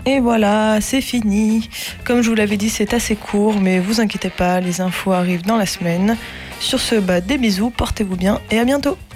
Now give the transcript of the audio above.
Et voilà, c'est fini. Comme je vous l'avais dit, c'est assez court, mais vous inquiétez pas, les infos arrivent dans la semaine. Sur ce, des bisous, portez-vous bien et à bientôt.